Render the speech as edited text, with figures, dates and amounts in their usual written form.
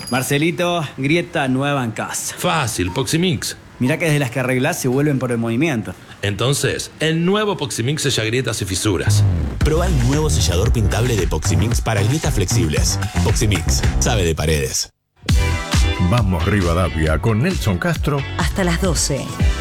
Marcelito, grieta nueva en casa. Fácil, Poximix. Mirá que desde las que arreglás se vuelven por el movimiento. Entonces, el nuevo Poximix sella grietas y fisuras. Proba el nuevo sellador pintable de Poximix para grietas flexibles. Poximix, sabe de paredes. Vamos Rivadavia con Nelson Castro. Hasta las 12.